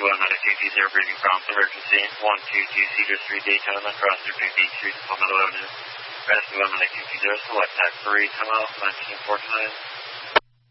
1 out of 220 briefing prompt emergency. 122 Cedar Street, Daytona, cross through Big Beach Street, Palmetto Avenue. Rescue 1 out of 220, select type 3, come out, 1949.